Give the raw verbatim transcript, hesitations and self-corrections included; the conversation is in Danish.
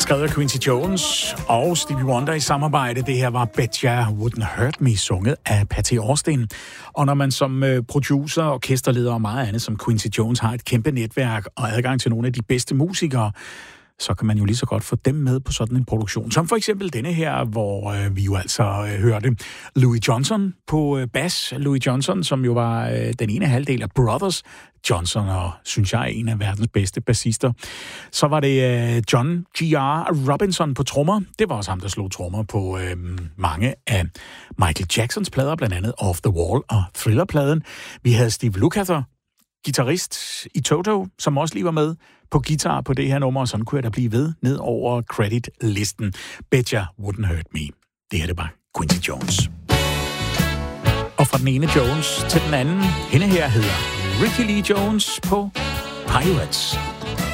skrevet af Quincy Jones og Stevie Wonder i samarbejde. Det her var Bet Ya Wouldn't Hurt Me, sunget af Patty Austin. Og når man som producer, orkesterleder og meget andet som Quincy Jones har et kæmpe netværk og adgang til nogle af de bedste musikere, så kan man jo lige så godt få dem med på sådan en produktion. Som for eksempel denne her, hvor øh, vi jo altså øh, hørte Louis Johnson på øh, bas. Louis Johnson, som jo var øh, den ene halvdel af Brothers Johnson, og synes jeg er en af verdens bedste bassister. Så var det øh, John G R. Robinson på trommer. Det var også ham, der slog trommer på øh, mange af Michael Jacksons plader, blandt andet Off the Wall og Thriller-pladen. Vi havde Steve Lukather, guitarist i Toto, som også lige var med på guitar på det her nummer, og sådan kunne jeg da blive ved ned over credit-listen. Bet Ya Wouldn't Hurt Me. Det her, det var Quincy Jones. Og fra den ene Jones til den anden, hende her hedder Ricky Lee Jones på Pirates.